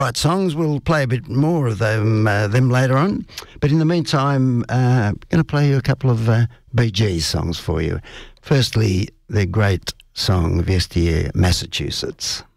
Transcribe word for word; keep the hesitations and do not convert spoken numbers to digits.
Right, songs, we'll play a bit more of them, uh, them later on. But in the meantime, uh, I'm going to play you a couple of uh, Bee Gees songs for you. Firstly, their great song of yesteryear, Massachusetts.